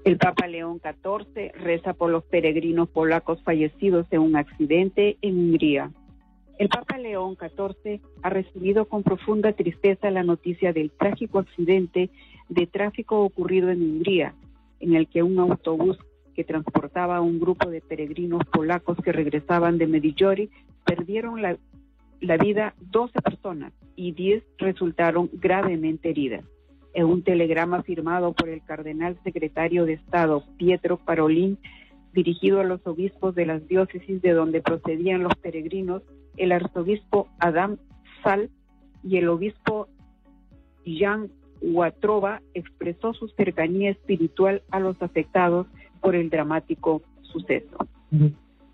El Papa León XIV reza por los peregrinos polacos fallecidos en un accidente en Hungría. El Papa León XIV ha recibido con profunda tristeza la noticia del trágico accidente de tráfico ocurrido en Hungría, en el que un autobús que transportaba a un grupo de peregrinos polacos que regresaban de Medjugorje perdieron la vida 12 personas y 10 resultaron gravemente heridas. En un telegrama firmado por el cardenal secretario de Estado Pietro Parolin, dirigido a los obispos de las diócesis de donde procedían los peregrinos, el arzobispo Adam Sal y el obispo Jan Watroba expresó su cercanía espiritual a los afectados por el dramático suceso.